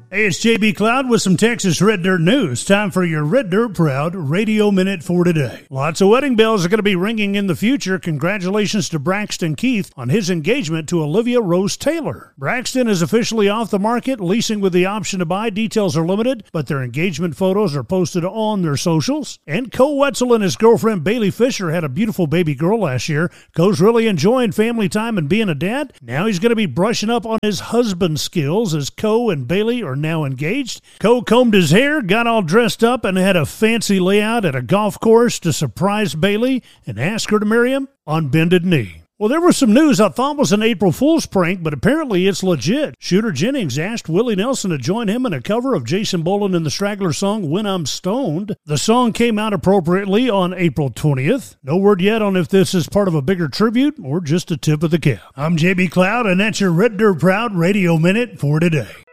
Hey, it's JB Cloud with some Texas Red Dirt news. Time for your Red Dirt Proud Radio Minute for today. Lots of wedding bells are going to be ringing in the future. Congratulations to Braxton Keith on his engagement to Olivia Rose Taylor. Braxton is officially off the market, leasing with the option to buy. Details are limited, but their engagement photos are posted on their socials. And Co Wetzel and his girlfriend Bailey Fisher had a beautiful baby girl last year. Co's really enjoying family time and being a dad. Now he's going to be brushing up on his husband skills as Co and Bailey are now engaged. Co combed his hair, got all dressed up, and had a fancy layout at a golf course to surprise Bailey and ask her to marry him on bended knee. Well, there was some news I thought was an April Fool's prank, but apparently it's legit. Shooter Jennings asked Willie Nelson to join him in a cover of Jason Boland and the Straggler song When I'm Stoned. The song came out appropriately on April 20th. No word yet on if this is part of a bigger tribute or just a tip of the cap. I'm JB Cloud, and that's your Red Dirt Proud Radio Minute for today.